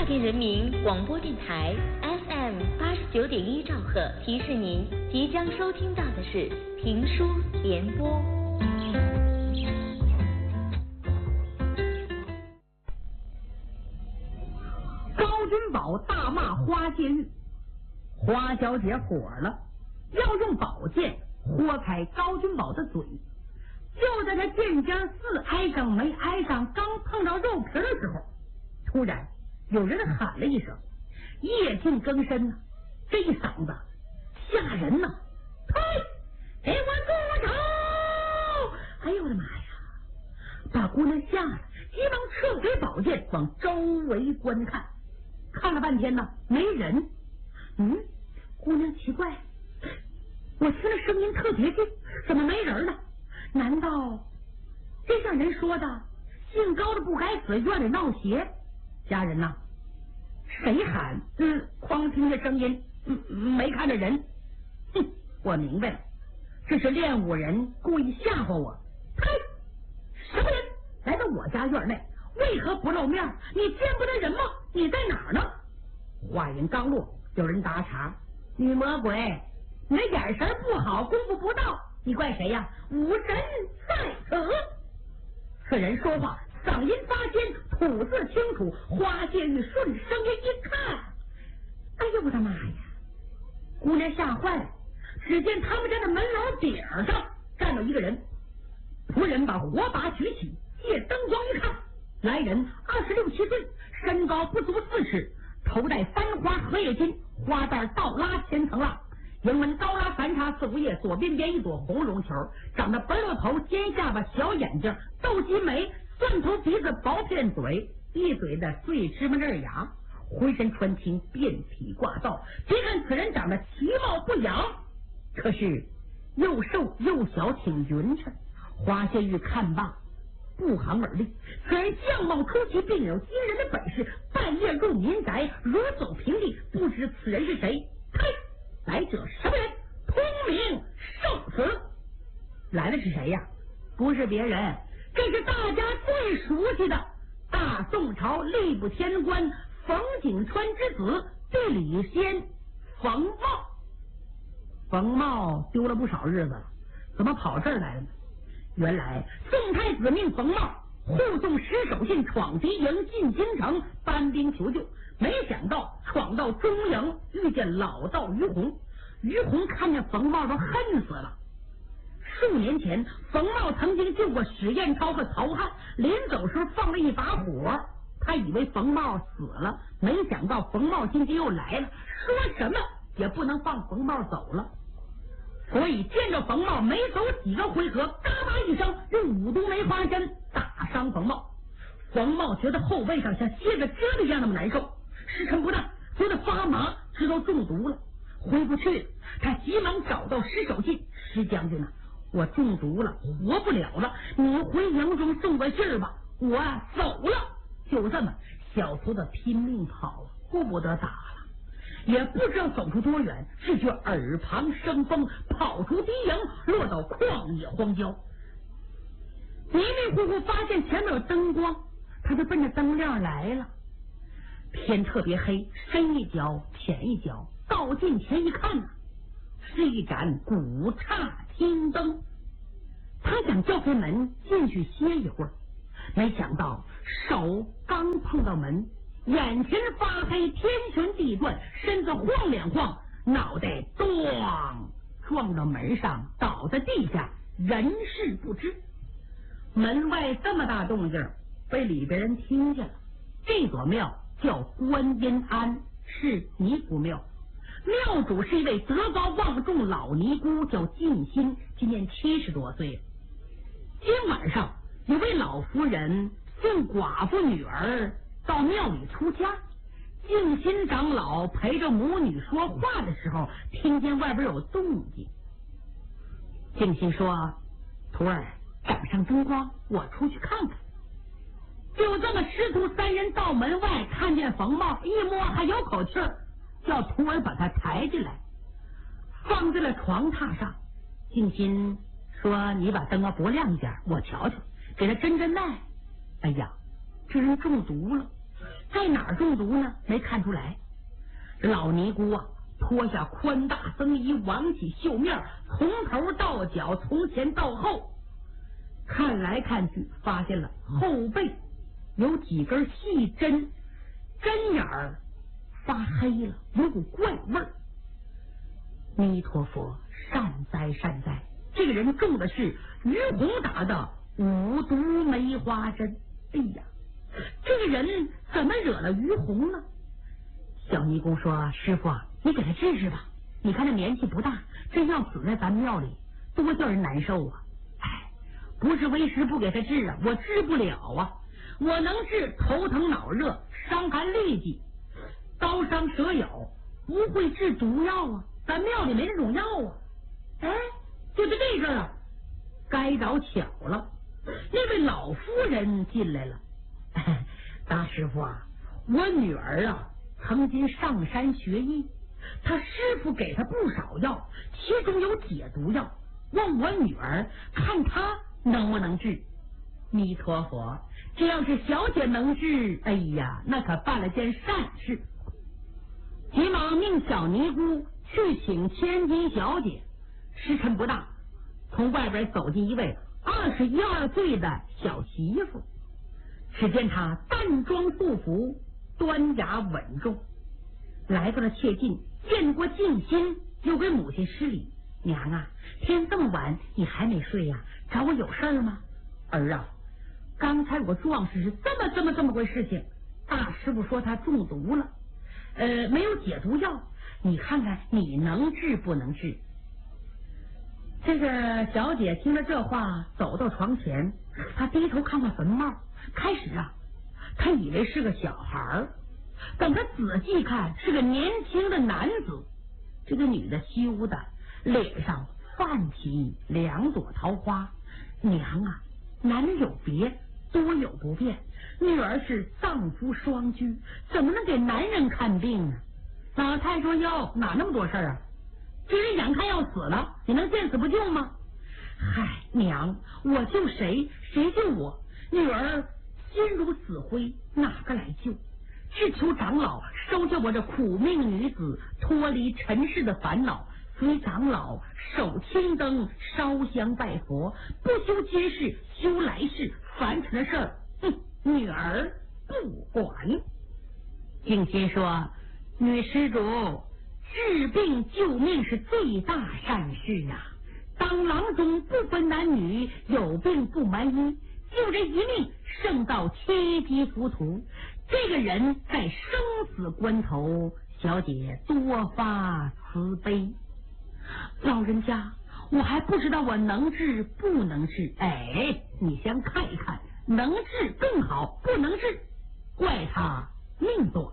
县人民广播电台 FM89.1兆赫提示您，即将收听到的是评书联播。 高君宝大骂花谢玉，花小姐火了，要用宝剑豁开高君宝的嘴。就在他剑尖似挨上没挨上，刚碰到肉皮的时候，突然有人喊了一声：“夜静更深呐！”这一嗓子吓人呐！给我住手！哎呦我的妈呀！把姑娘吓了，急忙撤回宝剑，往周围观看。看了半天呢，没人。姑娘奇怪，我听了声音特别近，怎么没人呢？难道这像人说的姓高的不该死，院里闹邪？家人呐，谁喊？光听着声音，没看着人。我明白了，这是练武人故意吓唬我。什么人来到我家院内？为何不露面？你见不得人吗？你在哪儿呢？话音刚落，有人答茬：“女魔鬼，你的眼神不好，功夫不到，你怪谁呀？武神在此。”此人说话嗓音发尖，吐字清楚。花谢玉顺声音一看，哎呦我的妈呀！姑娘吓坏了，只见他们家的门楼顶上站着一个人，仆人把火把举起，借灯光一看，来人26、7岁，身高不足4尺，头戴翻花荷叶巾，花带倒拉千层浪，迎门高拉3叉4、5叶，左边边一朵红绒球，长得白肉头，尖下巴，小眼睛，斗鸡眉，蒜头鼻子，薄片嘴，一嘴的碎芝麻粒牙，浑身穿青，遍体挂造。别看此人长得其貌不扬，可是又瘦又小，挺匀称。花谢玉看罢，不寒而栗。此人相貌出奇，并有惊人的本事。半夜入民宅，如走平地，不知此人是谁。来者什么人？通名受死。来的是谁呀？不是别人，这是大家最熟悉的大宋朝吏部天官冯景川之子地理仙冯茂。冯茂丢了不少日子了，怎么跑这儿来了呢？原来宋太子命冯茂护送石守信闯敌营进京城，搬兵求救，没想到闯到中营，遇见老道于洪。于洪看见冯茂都恨死了。数年前冯茂曾经救过史彦超和曹汉，临走时放了一把火，他以为冯茂死了，没想到冯茂今天又来了，说什么也不能放冯茂走了，所以见着冯茂没走几个回合，嘎巴一声用5毒梅花针打伤冯茂。冯茂觉得后背上像蝎子蛰了一样那么难受，时辰不大，觉得发麻，知道中毒了，回不去了。他急忙找到石守信：“石将军啊，我中毒了，活不了了，你回营中送个信儿吧，我走了。”就这么，小徒子拼命跑，顾不得打了，也不知道走出多远，只觉耳旁生风，跑出敌营，落到旷野荒郊。迷迷糊糊发现前面有灯光，他就奔着灯亮来了。天特别黑，深一脚浅一脚，到近前一看是一盏古刹天灯。他想叫开门进去歇一会儿，没想到手刚碰到门，眼前发黑，天旋地转，身子晃两晃，脑袋咣撞到门上，倒在地下，人事不知。门外这么大动静，被里边人听见了。这座庙叫观音庵，是尼姑庙，庙主是一位德高望重老尼姑，叫静心，今年70多岁了。今晚上有位老夫人送寡妇女儿到庙里出家，静心长老陪着母女说话的时候，听见外边有动静。静心说：“徒儿，赶上灯光，我出去看看。”就这么，师徒3人到门外，看见冯茂，一摸还有口气儿，叫徒儿把他抬进来，放在了床榻上。静心说：“你把灯拨亮一点，我瞧瞧，给他针针脉。”哎呀，这人中毒了， 在哪儿中毒呢？没看出来。老尼姑啊，脱下宽大僧衣，挽起袖面，从头到脚，从前到后，看来看去，发现了后背有几根细针，针眼儿发黑了，有股怪味儿。弥陀佛，善哉善哉！这个人中的是于洪打的五毒梅花针。哎呀，这个人怎么惹了于洪呢？小尼姑说：“师傅啊，你给他治治吧。你看他年纪不大，真要死在咱庙里，多叫人难受啊！哎，不是为师不给他治啊，我治不了啊。我能治头疼脑热、伤寒痢疾、刀伤蛇咬，不会治毒药啊。咱庙里没那种药啊。哎，就在这阵啊，该着巧了，那位老夫人进来了。大师傅啊，我女儿啊曾经上山学艺，她师傅给她不少药，其中有解毒药，问我女儿看她能不能治。弥陀佛，这要是小姐能治，哎呀，那可办了件善事。急忙命小尼姑去请千金小姐。时辰不大，从外边走进一位21、22岁的小媳妇。只见她淡妆素服，端雅稳重，来到了切近，见过静心，又给母亲施礼：“娘啊，天这么晚，你还没睡呀？找我有事儿吗？”“儿啊，刚才我壮士是这么回事情。大师傅说他中毒了，没有解毒药，你看看你能治不能治？”这个小姐听了这话，走到床前，她低头看看坟帽，开始啊，她以为是个小孩儿，等她仔细看，是个年轻的男子。这个女的羞的脸上泛起2朵桃花。娘啊，男人有别，多有不便，女儿是丧夫双居，怎么能给男人看病呢？老太说：“哟，哪那么多事儿啊？这人眼看要死了，你能见死不救吗？”“嗨，娘，我救谁，谁救我？女儿心如死灰，哪个来救？只求长老收下我这苦命女子，脱离尘世的烦恼，随长老守青灯，烧香拜佛，不修今世，修来世，凡尘的事儿，女儿不管。”静心说：“女施主，治病救命是最大善事啊！当郎中不分男女，有病不瞒医，救人一命胜造7级浮屠。这个人在生死关头，小姐多发慈悲。老人家，我还不知道我能治不能治。哎，你先看一看，能治更好，不能治，怪他命短。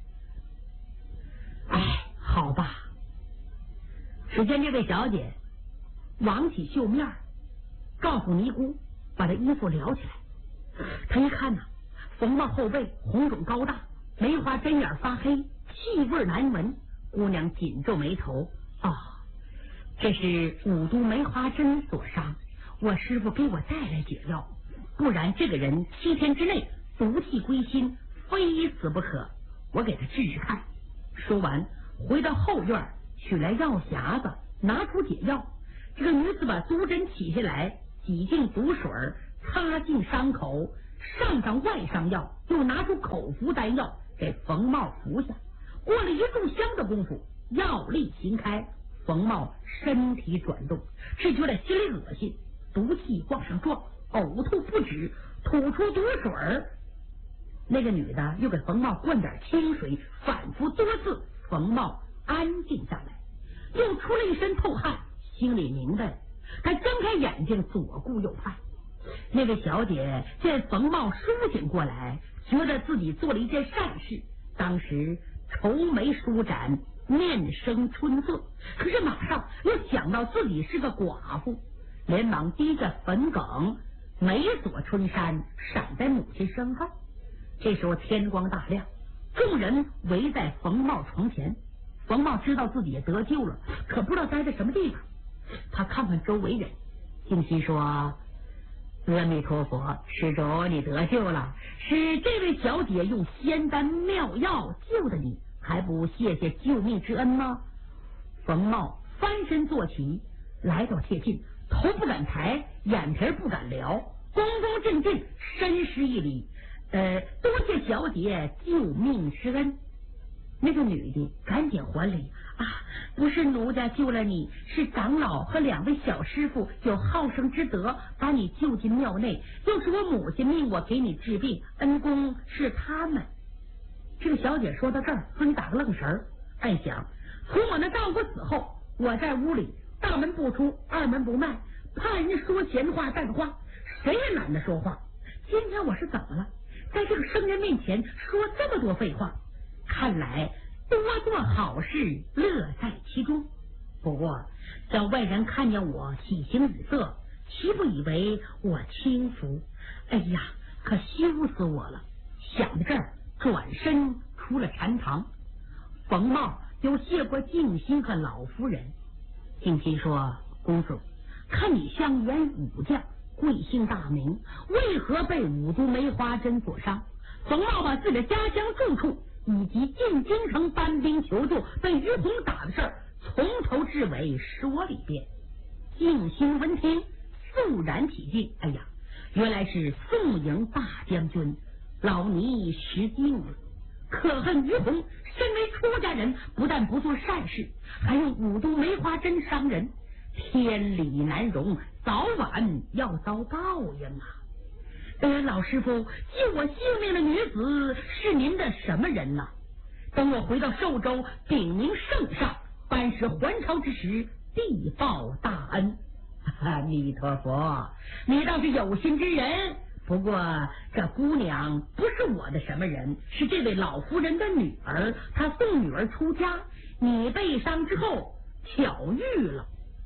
哎，好吧。”只见这位小姐挽起袖面，告诉尼姑把这衣服撩起来。她一看呐，缝帽后背红肿高大，梅花针眼发黑，气味难闻。姑娘紧皱眉头：“哦，这是五毒梅花针所伤，我师傅给我带来解药，不然这个人7天之内毒气归心，非死不可。我给他治治看。”说完，回到后院取来药匣子，拿出解药。这个女子把毒针取下来，挤进毒水，擦进伤口，上外伤药，又拿出口服丹药给冯茂服下。过了1炷香的功夫，药力行开，冯茂身体转动，只觉得心里恶心，毒气往上撞，呕吐不止，吐出毒水。那个女的又给冯茂灌点清水，反复多次，冯茂安静下来，又出了一身透汗，心里明白了。他睁开眼睛，左顾右盼。那位小姐见冯茂苏醒过来，觉得自己做了一件善事，当时愁眉舒展，面生春色。可是马上又想到自己是个寡妇，连忙低着粉梗，眉锁春衫，闪在母亲身后。这时候天光大亮，众人围在冯茂床前。冯茂知道自己也得救了，可不知道待在什么地方。他看看周围人，静心说：“ 阿弥陀佛，施主你得救了，是这位小姐用仙丹妙药救的你，还不谢谢救命之恩吗？冯茂翻身坐起，来到切近，头不敢抬，眼皮不敢撩，恭恭敬敬深施一礼，多谢小姐救命之恩。那个女的赶紧还礼啊，不是奴家救了你，是长老和2位小师傅有好生之德，把你救进庙内，又是我母亲命我给你治病，恩公是他们。这个小姐说到这儿，自己打个愣神，暗想：从我那丈夫死后，我在屋里大门不出，二门不迈，怕人说闲话淡话，谁也懒得说话。今天我是怎么了？在这个生人面前说这么多废话？看来多做好事，乐在其中。不过叫外人看见我喜形于色，岂不以为我轻浮？哎呀，可羞死我了！想到这儿，转身出了禅堂。冯茂又谢过静心和老夫人。静心说：公主，看你像员武将，贵姓大名，为何被五毒梅花针所伤？冯茂把自己的家乡住处以及进京城搬兵求救被于洪打的事儿从头至尾说了一遍。静心闻听，肃然起敬。哎呀，原来是宋营大将军，老尼失敬了。可恨于洪身为出家人，不但不做善事，还用五毒梅花针伤人，天理难容，早晚要遭报应啊！老师傅，救我性命的女子是您的什么人呢？等我回到寿州，禀明圣上，办事还朝之时，必报大恩。阿弥陀佛，你倒是有心之人。不过这姑娘不是我的什么人，是这位老夫人的女儿，她送女儿出家，你被伤之后巧遇了。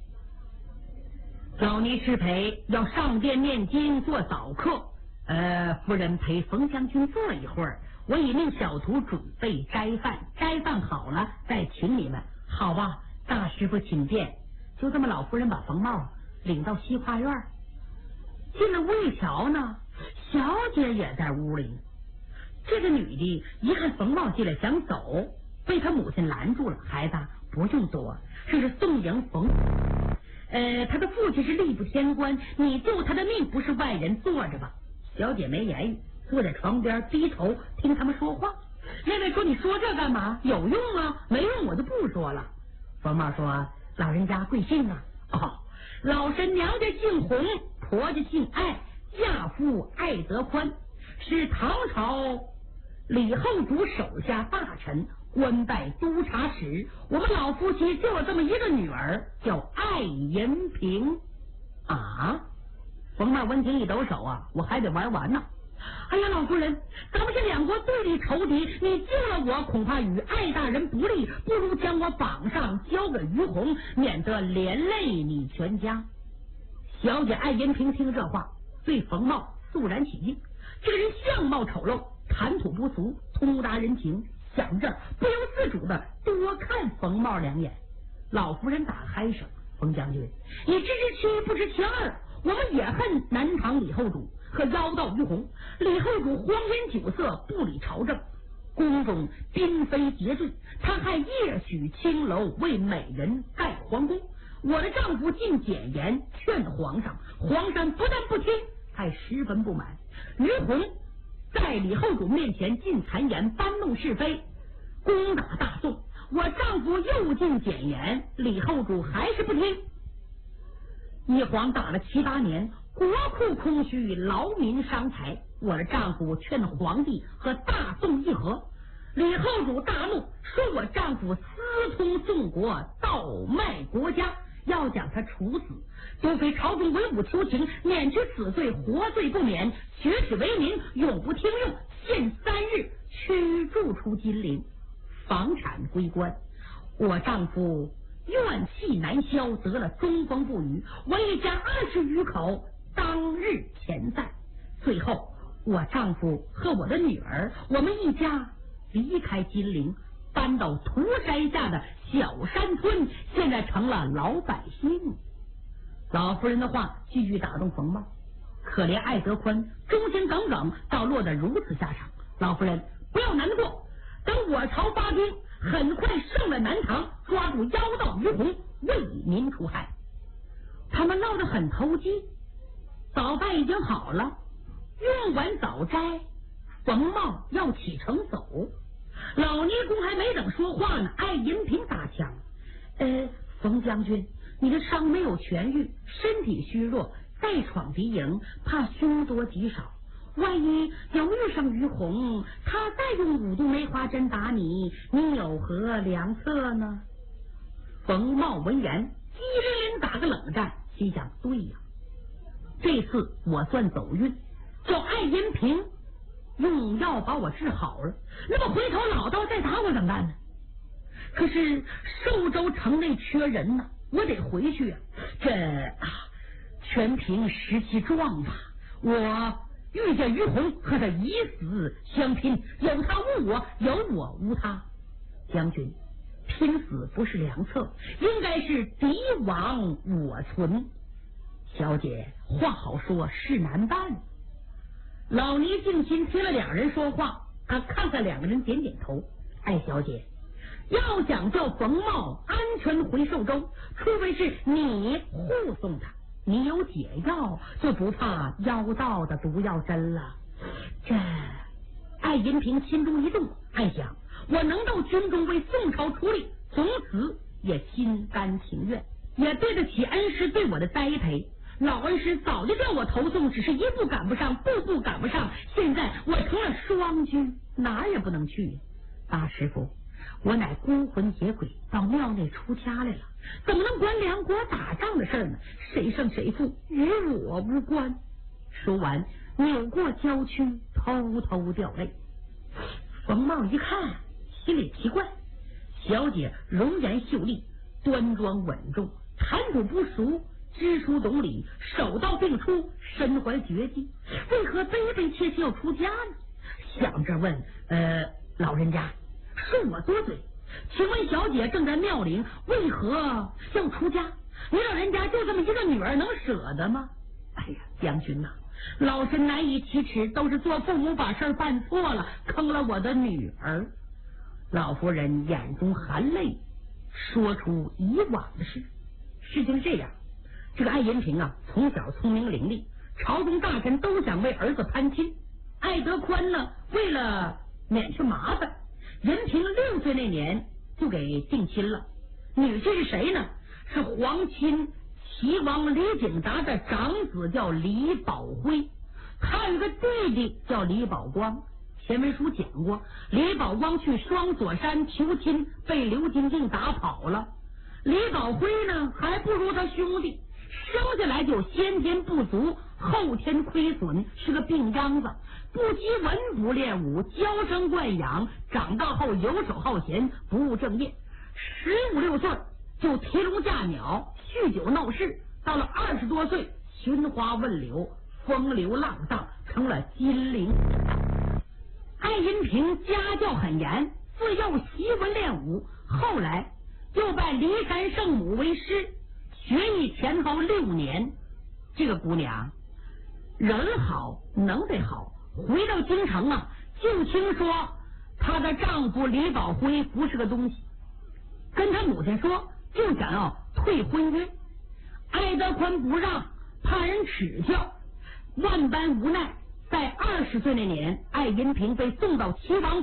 老尼失陪，要上殿念经做早课。夫人陪冯将军坐一会儿，我已命小徒准备斋饭，斋饭好了再请你们。好吧，大师傅请便。就这么，老夫人把冯茂领到西花院，进了屋一瞧呢，小姐也在屋里。这个女的一看冯茂进来想走，被他母亲拦住了。孩子不用躲，这是宋营冯，他的父亲是吏部天官，你救他的命不是外人，坐着吧。小姐没言语，坐在床边低头听他们说话。那位说：你说这干嘛？有用啊，没用我就不说了。冯茂说：老人家贵姓啊？哦，老身娘家姓洪，婆家姓艾，嫁夫艾德宽，是唐朝李后主手下大臣，官拜督察使。我们老夫妻就有这么一个女儿，叫艾银平。啊！冯茂闻听一抖手啊，我还得玩完呢。哎呀，老夫人，咱们是2国对立仇敌，你救了我，恐怕与艾大人不利，不如将我绑上，交给于洪，免得连累你全家。小姐艾银平听这话，对冯茂肃然起敬。这个人相貌丑陋，谈吐不俗，通达人情，想这儿不由自主的多看冯茂2眼。老夫人打嗨声：冯将军，你知其不知其二，我们也恨南唐李后主和妖道于洪。李后主荒烟酒色，不理朝政，宫中嫔妃结罪，他还夜许青楼，为美人盖皇宫。我的丈夫进谏言劝皇上，皇上不但不听，还十分不满。于洪在李后主面前进谗言，搬弄是非，攻打大宋。我丈夫又进谏言，李后主还是不听。一晃打了7、8年，国库空虚，劳民伤财。我的丈夫劝皇帝和大宋议和，李后主大怒，说我丈夫私通宋国，倒卖国家，要将他处死。多亏朝中文武求情，免去此罪，活罪不免，学取为民，永不听用，限3日驱逐出金陵，房产归官。我丈夫怨气难消，得了中风不愈，我一家20余口当日遣散。最后我丈夫和我的女儿，我们一家离开金陵，搬到涂山下的小山村，现在成了老百姓。老夫人的话继续打动冯茂， 可怜艾德宽忠心耿耿，倒落得如此下场。老夫人不要难过，等我朝发兵，很快胜了南唐，抓住妖道于洪，为民除害。他们闹得很投机，早饭已经好了，用完早斋，冯茂要启程走。老尼公还没等说话呢，艾银平打枪：“冯将军，你的伤没有痊愈，身体虚弱，再闯敌营，怕凶多吉少。万一要遇上于洪，他再用5度梅花针打你，你有何良策呢？”冯茂闻言，机灵灵打个冷战，心想：对呀，这次我算走运，叫艾银平用药把我治好了，那么回头老道再打我怎么办呢？可是寿州城内缺人呢，我得回去啊。全凭时机壮吧。我遇见于洪，和他以死相拼，有他无我，有我无他。将军，拼死不是良策，应该是敌亡我存。小姐，话好说，事难办。老尼静心听了两人说话，他看看两个人，点点头。艾小姐，要想叫冯茂安全回寿州，除非是你护送他，你有解药，就不怕妖道的毒药针了。这艾银平心中一动，暗想：我能到军中为宋朝出力，从此也心甘情愿，也对得起恩师对我的栽培。老恩师早就叫我投送，只是一步赶不上，步步赶不上。现在我成了双军，哪儿也不能去。大师傅，我乃孤魂野鬼，到庙内出家来了，怎么能管两国打仗的事呢？谁胜谁负与我无关。说完，扭过娇躯，偷偷掉泪。冯茂一看，心里奇怪，小姐容颜秀丽，端庄稳重，谈吐不俗，知书懂礼，手到病除，身怀绝技，为何悲悲切切要出家呢？想着问：老人家，恕我多嘴，请问小姐正在庙里，为何要出家？你老人家就这么一个女儿，能舍得吗？哎呀，将军呐，老身难以启齿，都是做父母把事办错了，坑了我的女儿。老夫人眼中含泪，说出以往的事。事情是这样，这个艾银平啊，从小聪明伶俐，朝中大臣都想为儿子攀亲。艾德宽呢，为了免去麻烦，银平6岁那年就给定亲了。女婿是谁呢？是皇亲齐王李景达的长子，叫李宝辉。他有个弟弟叫李宝光。前文书讲过，李宝光去双锁山求亲，被刘金定打跑了。李宝辉呢，还不如他兄弟，生下来就先天不足，后天亏损，是个病秧子，不积文不练武，娇生惯养，长大后游手好闲，不务正业。15、16岁就提笼架鸟，酗酒闹事，到了20多岁，寻花问柳，风流浪荡，成了金陵。艾银平家教很严，自幼习文练武，后来又拜骊山圣母为师，学艺前后6年。这个姑娘人好，能得好，回到京城啊，就听说她的丈夫李宝辉不是个东西，跟她母亲说，就想要退婚约。艾德宽不让，怕人耻笑，万般无奈，在20岁那年，艾银平被送到齐王